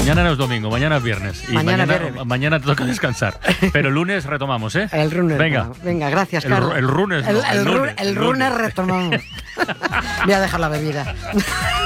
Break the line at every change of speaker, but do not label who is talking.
Mañana no es domingo, mañana es viernes. Y mañana te toca descansar. Pero el lunes retomamos, ¿eh?
El lunes.
Venga,
gracias, Carlos.
El lunes no.
El lunes retomamos. Voy a dejar la bebida.